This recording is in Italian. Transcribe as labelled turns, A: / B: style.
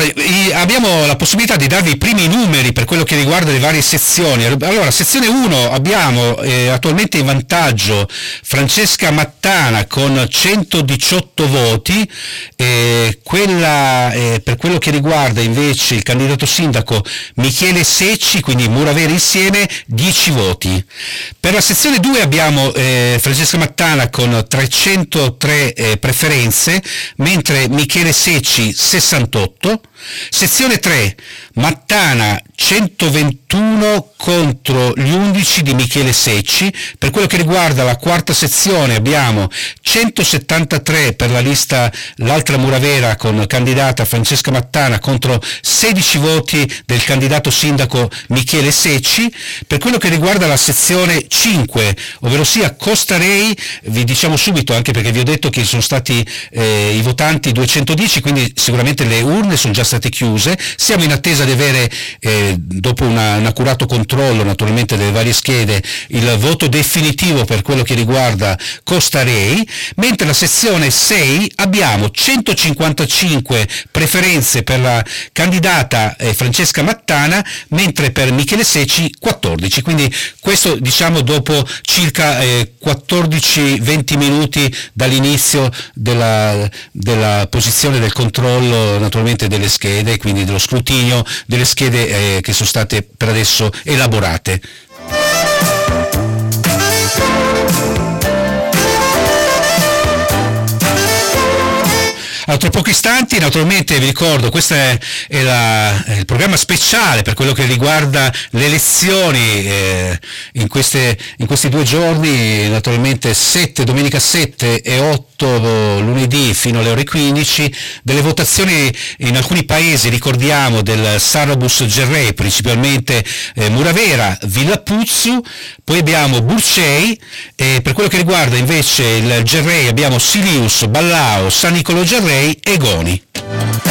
A: Allora, abbiamo la possibilità di darvi i primi numeri per quello che riguarda le varie sezioni. Allora, sezione 1 abbiamo attualmente in vantaggio Francesca Mattana con 118 voti, per quello che riguarda invece il candidato sindaco Michele Secci, quindi Muravera insieme, 10 voti. Per la sezione 2 abbiamo Francesca Mattana con 303 preferenze, mentre Michele Secci 68. Sezione 3, Mattana 121 contro gli 11 di Michele Secci. Per quello che riguarda la quarta sezione abbiamo 173 per la lista L'Altra Muravera con candidata Francesca Mattana contro 16 voti del candidato sindaco Michele Secci. Per quello che riguarda la sezione 5, ovvero sia Costa Rei, vi diciamo subito, anche perché vi ho detto che sono stati i votanti 210, quindi sicuramente le urne sono già state chiuse. Siamo in attesa di avere, dopo un accurato controllo naturalmente delle varie schede, il voto definitivo per quello che riguarda Costa Rei, mentre la sezione 6 abbiamo 155 preferenze per la candidata Francesca Mattana, mentre per Michele Secci 14, quindi questo diciamo dopo circa 14-20 minuti dall'inizio della posizione del controllo naturalmente delle schede, quindi dello scrutinio delle schede che sono state per adesso elaborate. Tra pochi istanti, naturalmente vi ricordo, questo è il programma speciale per quello che riguarda le elezioni in questi 2 giorni, naturalmente domenica 7 e 8 lunedì fino alle ore 15, delle votazioni in alcuni paesi, ricordiamo, del Sarabus Gerrei, principalmente Muravera, Villapuzzu, poi abbiamo Burcei, e per quello che riguarda invece il Gerrei abbiamo Silius, Ballao, San Nicolò Gerrei e Goni.